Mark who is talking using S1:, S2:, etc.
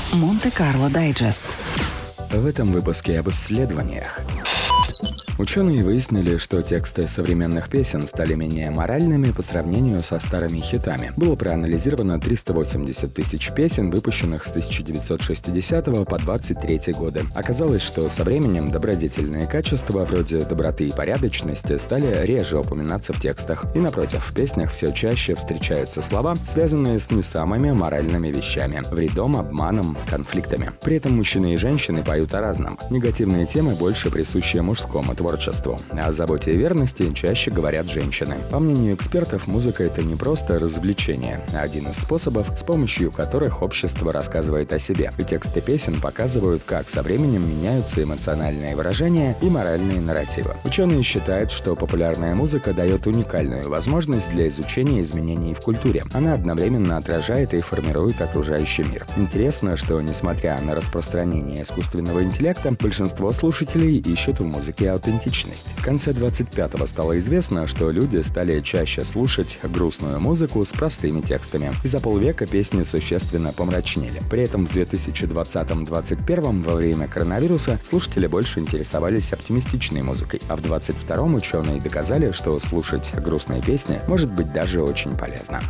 S1: Монте-Карло Дайджест.
S2: В этом выпуске об исследованиях. Ученые выяснили, что тексты современных песен стали менее моральными по сравнению со старыми хитами. Было проанализировано 380 тысяч песен, выпущенных с 1960 по 23 годы. Оказалось, что со временем добродетельные качества вроде доброты и порядочности стали реже упоминаться в текстах. И напротив, в песнях все чаще встречаются слова, связанные с не самыми моральными вещами – вредом, обманом, конфликтами. При этом мужчины и женщины поют о разном. Негативные темы больше присущи мужскому творчеству. О заботе и верности чаще говорят женщины. По мнению экспертов, музыка — это не просто развлечение, а один из способов, с помощью которых общество рассказывает о себе. И тексты песен показывают, как со временем меняются эмоциональные выражения и моральные нарративы. Ученые считают, что популярная музыка дает уникальную возможность для изучения изменений в культуре. Она одновременно отражает и формирует окружающий мир. Интересно, что, несмотря на распространение искусственного интеллекта, большинство слушателей ищут в музыке аутентичность. В конце 25-го стало известно, что люди стали чаще слушать грустную музыку с простыми текстами. И за полвека песни существенно помрачнели. При этом в 2020-2021 во время коронавируса слушатели больше интересовались оптимистичной музыкой. А в 22-м ученые доказали, что слушать грустные песни может быть даже очень полезно.